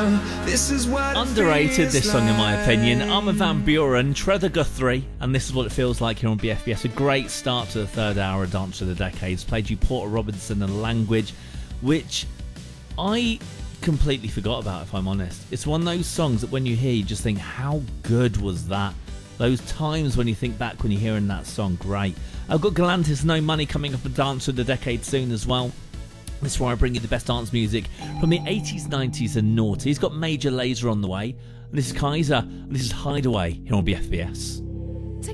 Underrated, this song, in my opinion. Armin van Buuren, Trevor Guthrie, and this is what it feels like here on BFBS. A great start to the third hour of Dance of the Decades. Played you Porter Robinson and Language, which I completely forgot about, if I'm honest. It's one of those songs that when you hear, you just think, how good was that? Those times when you think back when you're hearing that song, great. I've got Galantis, No Money, coming up for Dance of the Decade soon as well. This is where I bring you the best dance music from the 80s, 90s and noughties. Got Major Lazer on the way. And this is Kaiser, and this is Hideaway here on BFBS.